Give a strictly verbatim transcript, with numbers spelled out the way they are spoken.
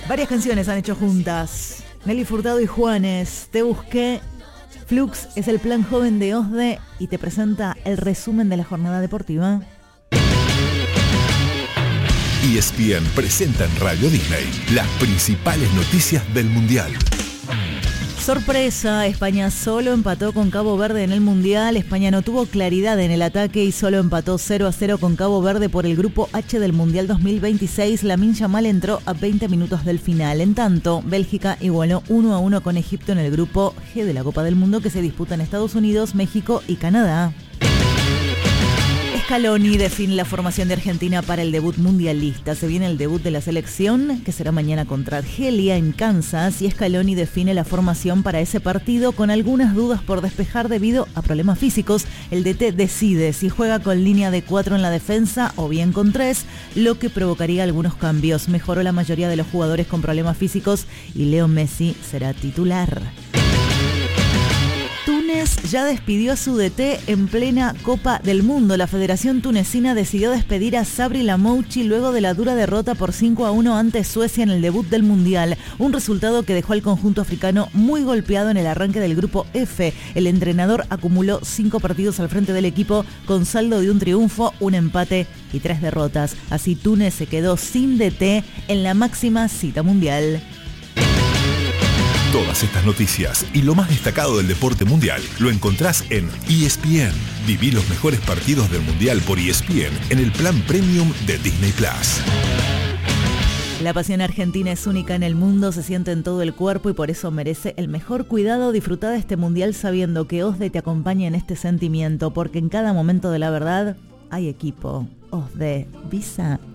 Varias canciones han hecho juntas. Nelly Furtado y Juanes, Te Busqué. Flux es el plan joven de OSDE y te presenta el resumen de la jornada deportiva. E S P N presenta en Radio Disney las principales noticias del Mundial. Sorpresa, España solo empató con Cabo Verde en el Mundial. España no tuvo claridad en el ataque y solo empató cero a cero con Cabo Verde por el Grupo H del Mundial dos mil veintiséis. Lamine Yamal entró a veinte minutos del final. En tanto, Bélgica igualó uno a uno con Egipto en el Grupo G de la Copa del Mundo que se disputa en Estados Unidos, México y Canadá. Scaloni define la formación de Argentina para el debut mundialista. Se viene el debut de la selección, que será mañana contra Argelia en Kansas, y Scaloni define la formación para ese partido con algunas dudas por despejar debido a problemas físicos. El D T decide si juega con línea de cuatro en la defensa o bien con tres, lo que provocaría algunos cambios. Mejoró la mayoría de los jugadores con problemas físicos y Leo Messi será titular. Túnez ya despidió a su D T en plena Copa del Mundo. La Federación Tunecina decidió despedir a Sabri Lamouchi luego de la dura derrota por cinco a uno ante Suecia en el debut del Mundial. Un resultado que dejó al conjunto africano muy golpeado en el arranque del Grupo F. El entrenador acumuló cinco partidos al frente del equipo con saldo de un triunfo, un empate y tres derrotas. Así Túnez se quedó sin D T en la máxima cita mundial. Todas estas noticias y lo más destacado del deporte mundial lo encontrás en E S P N. Viví los mejores partidos del Mundial por E S P N en el plan premium de Disney Plus. La pasión argentina es única en el mundo, se siente en todo el cuerpo y por eso merece el mejor cuidado. Disfruta de este Mundial sabiendo que OSDE te acompaña en este sentimiento, porque en cada momento de la verdad hay equipo. OSDE, Visa